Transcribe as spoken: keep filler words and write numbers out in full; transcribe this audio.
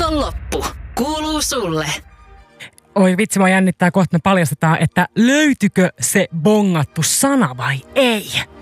Viikonloppu kuuluu sulle. Oi vitsi, mä jännittää kohta me paljastetaan, että löytykö se bongattu sana vai ei.